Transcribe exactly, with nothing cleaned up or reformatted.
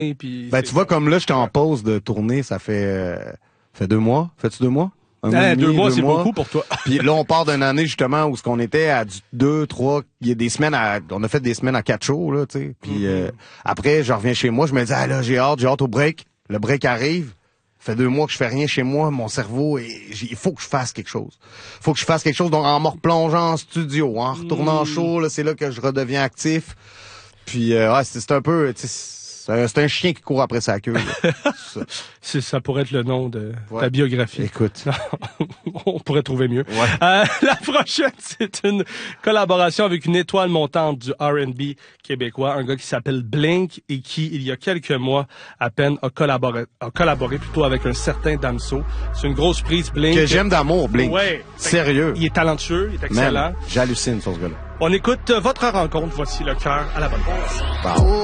Puis Ben, tu vois, comme là, j'étais en pause de tournée, ça fait, euh, fait deux mois. Fais-tu deux mois? Un mois eh, et demi, deux mois, deux c'est mois. beaucoup pour toi. Puis là, on part d'une année, justement, où ce qu'on était à du deux, trois, il y a des semaines à, on a fait des semaines à quatre shows, là, tu sais. Puis, Mm-hmm. euh, après, je reviens chez moi, je me dis, ah là, j'ai hâte, j'ai hâte au break. Le break arrive. Ça fait deux mois que je fais rien chez moi, mon cerveau, et il faut que je fasse quelque chose. Faut que je fasse quelque chose, donc en me replongeant en studio, en retournant en show, là, c'est là que je redeviens actif. Puis, euh, ouais, c'est, c'est un peu, tu sais, c'est un, c'est un chien qui court après sa queue. Là. ça. C'est, ça pourrait être le nom de Ouais. ta biographie. Écoute. On pourrait trouver mieux. Ouais. Euh, la prochaine, c'est une collaboration avec une étoile montante du R and B québécois, un gars qui s'appelle Blink et qui, il y a quelques mois à peine, a collaboré, a collaboré plutôt avec un certain Damso. C'est une grosse prise, Blink. Que j'aime d'amour, Blink. Ouais. Sérieux. Il est talentueux, il est excellent. Man, j'hallucine sur ce gars-là. On écoute votre rencontre. Voici le cœur à la bonne place. Wow.